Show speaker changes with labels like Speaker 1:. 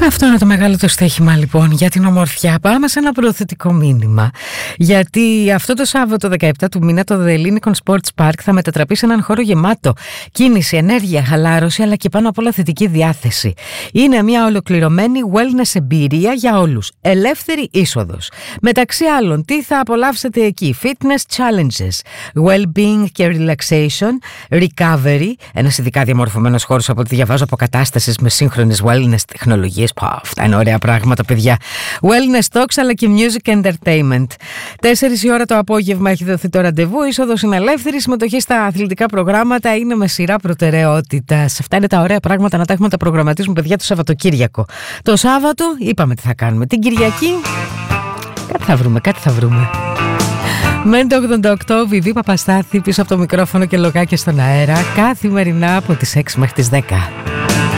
Speaker 1: Αυτό είναι το μεγάλο το στοίχημα λοιπόν για την ομορφιά. Πάμε σε ένα προωθητικό μήνυμα. Γιατί αυτό το Σάββατο 17 του μήνα το The Lincoln Sports Park θα μετατραπεί σε έναν χώρο γεμάτο κίνηση, ενέργεια, χαλάρωση αλλά και πάνω απ' όλα θετική διάθεση. Είναι μια ολοκληρωμένη wellness εμπειρία για όλους. Ελεύθερη είσοδος. Μεταξύ άλλων, τι θα απολαύσετε εκεί? Fitness challenges, well-being και relaxation, recovery, ένας ειδικά διαμορφωμένος χώρος από ό,τι διαβάζω αποκατάστασης με σύγχρονες wellness τεχνολογίες. Αυτά είναι ωραία πράγματα, παιδιά. Wellness talks αλλά και music entertainment. 4 η ώρα το απόγευμα έχει δοθεί το ραντεβού. Είσοδος είναι ελεύθερη. Συμμετοχή στα αθλητικά προγράμματα είναι με σειρά προτεραιότητας. Αυτά είναι τα ωραία πράγματα να τα έχουμε, τα προγραμματίζουμε, παιδιά, το Σαββατοκύριακο. Το Σάββατο είπαμε τι θα κάνουμε. Την Κυριακή κάτι θα βρούμε. Μένει το 88, Βιβί Παπαστάθη πίσω από το μικρόφωνο και λογάκια στον αέρα, καθημερινά από τις 6 μέχρι τις 10.